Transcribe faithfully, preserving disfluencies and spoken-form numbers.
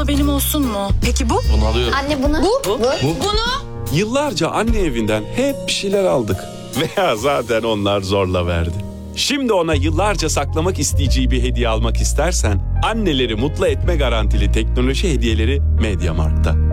abla benim olsun mu? Peki bu? Bunu alıyorum. Anne bunu. Bu? Bu. Bunu? Yıllarca anne evinden hep bir şeyler aldık. Veya zaten onlar zorla verdi. Şimdi ona yıllarca saklamak isteyeceği bir hediye almak istersen, anneleri mutlu etme garantili teknoloji hediyeleri MediaMarkt'ta.